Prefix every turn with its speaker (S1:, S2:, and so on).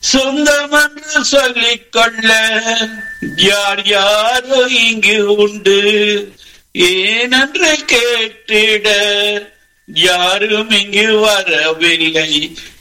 S1: சொந்தம் என்று சொல்லிக்கொள்ள யார் யாரோ இங்கு உண்டு. ஏனென்று கேட்டிட யாரும் இங்கு வரவில்லை.